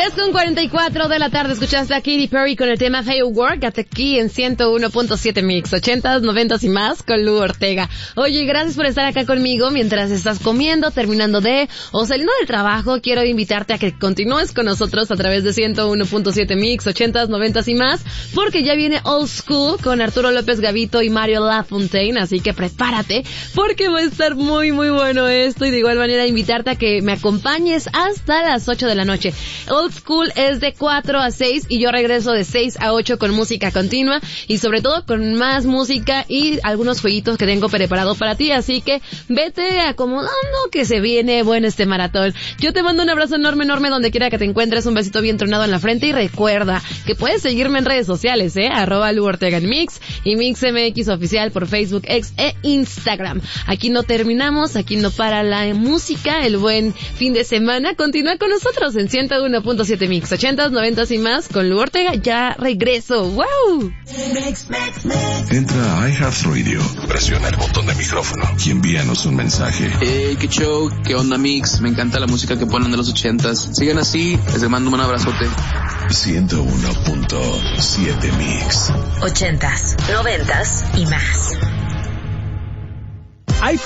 3:44 de la tarde, escuchaste a Katy Perry con el tema Firework, hasta aquí en 101.7 Mix, 80s, 90s y más, con Lu Ortega. Oye, gracias por estar acá conmigo mientras estás comiendo, terminando o saliendo del trabajo. Quiero invitarte a que continúes con nosotros a través de 101.7 Mix, 80s, 90s y más, porque ya viene Old School con Arturo López Gavito y Mario Lafontaine, así que prepárate, porque va a estar muy, muy bueno esto, y de igual manera invitarte a que me acompañes hasta las 8 de la noche. Old School es de 4 a 6 y yo regreso de 6 a 8 con música continua y sobre todo con más música y algunos jueguitos que tengo preparado para ti, así que vete acomodando que se viene bueno este maratón. Yo te mando un abrazo enorme, enorme donde quiera que te encuentres, un besito bien tronado en la frente, y recuerda que puedes seguirme en redes sociales, @Lu Ortega en Mix y Mix MX Oficial por Facebook, X e Instagram. Aquí no terminamos, aquí no para la música, el buen fin de semana continúa con nosotros en 101.7 Mix, 80s, 90s y más con Lu Ortega. Ya regreso. ¡Wow! Entra a iHeartRadio, presiona el botón de micrófono y envíanos un mensaje. Qué show, qué onda Mix, me encanta la música que ponen de los 80s. Sigan así, les mando un abrazote. 101.7 Mix, 80s, 90s y más.